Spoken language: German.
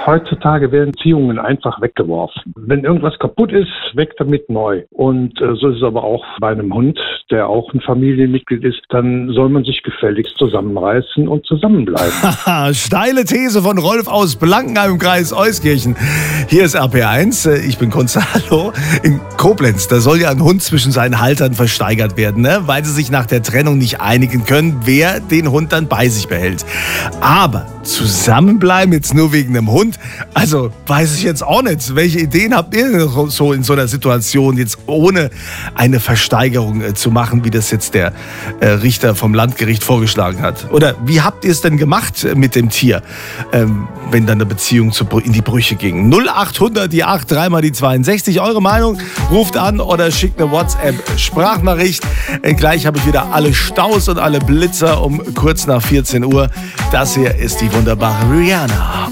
Heutzutage werden Beziehungen einfach weggeworfen. Wenn irgendwas kaputt ist, weg damit neu. Und so ist es aber auch bei einem Hund, der auch ein Familienmitglied ist. Dann soll man sich gefälligst zusammenreißen und zusammenbleiben. Steile These von Rolf aus Blankenheim im Kreis Euskirchen. Hier ist RP1, ich bin Gonzalo. In Koblenz, da soll ja ein Hund zwischen seinen Haltern versteigert werden, ne? Weil sie sich nach der Trennung nicht einigen können, wer den Hund dann bei sich behält. Aber zusammenbleiben jetzt nur wegen einem Hund, also weiß ich jetzt auch nicht. Welche Ideen habt ihr denn so in so einer Situation, jetzt ohne eine Versteigerung zu machen, wie das jetzt der Richter vom Landgericht vorgeschlagen hat? Oder wie habt ihr es denn gemacht mit dem Tier, wenn dann eine Beziehung in die Brüche ging? 0800 die 8 3 mal die 62. Eure Meinung, ruft an oder schickt eine WhatsApp-Sprachnachricht. Gleich habe ich wieder alle Staus und alle Blitzer um kurz nach 14 Uhr. Das hier ist die wunderbare Rihanna.